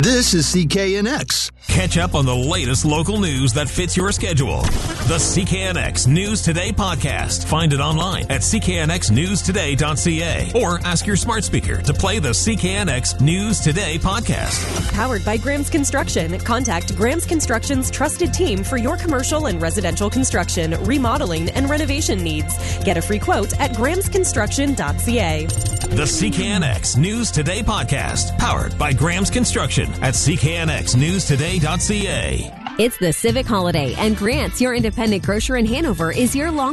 This is CKNX. Catch up on the latest local news that fits your schedule. The CKNX News Today podcast. Find it online at cknxnewstoday.ca or ask your smart speaker to play the CKNX News Today podcast. Powered by Graham's Construction. Contact Graham's Construction's trusted team for your commercial and residential construction, remodeling, and renovation needs. Get a free quote at grahamsconstruction.ca. The CKNX News Today podcast. Powered by Graham's Construction at cknxnewstoday.ca. It's the Civic Holiday, and Grant's, your independent grocer in Hanover, is your long